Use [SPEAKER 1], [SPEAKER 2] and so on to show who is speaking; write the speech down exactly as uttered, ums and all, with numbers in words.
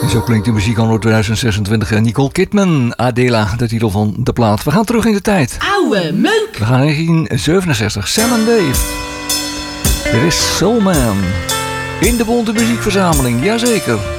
[SPEAKER 1] Zo klinkt de muziek anno tweeduizend zesentwintig. En Nicole Kidman, Adela, de titel van de plaat. We gaan terug in de tijd.
[SPEAKER 2] Oude meuk!
[SPEAKER 1] We gaan in negentien zevenenzestig. Sam en Dave. Dit is Soul Man. In de Bonte Muziekverzameling, jazeker.